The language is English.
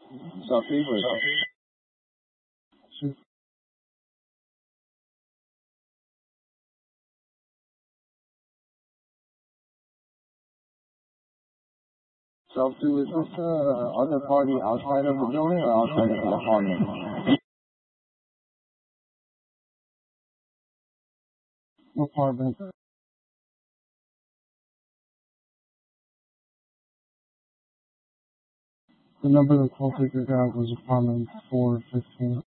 小 favorite. Self 2, is this other party outside of the building or outside of the apartment? Apartment. The number the call taker got was apartment 415.